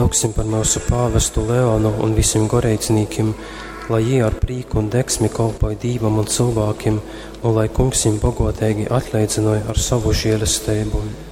Lūksim par mūsu pāvestu Leonu un visiem garīdzniekiem, lai jie ar prīku un deksmi kalpoja Dīvam un cilvēkiem, un lai Kungs jiem bagotīgi atleicināja ar savu žēlestību.